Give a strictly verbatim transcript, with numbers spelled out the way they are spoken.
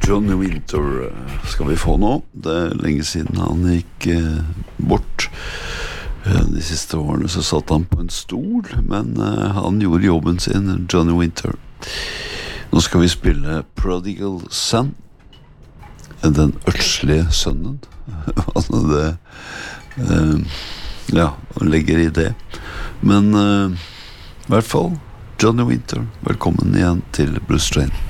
Johnny Winter skal vi få nå. Det er lenge siden han gikk eh, bort. De siste årene så satt han på en stol, men eh, han gjorde jobben sin, Johnny Winter. Nå skal vi spille Prodigal Son, den ørslige sønnen. Altså det, eh, ja, han legger i det. Men eh, i hvert fall, Johnny Winter, velkommen igjen til Blues Train.